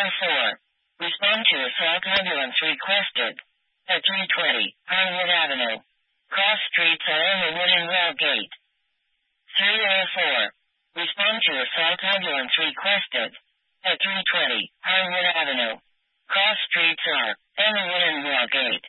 304. Respond to assault ambulance requested. At 320, Pinewood Avenue. Cross streets are in the wooden rail gate. 304. Respond to assault ambulance requested. At 320, Pinewood Avenue. Cross streets are in the wooden rail gate.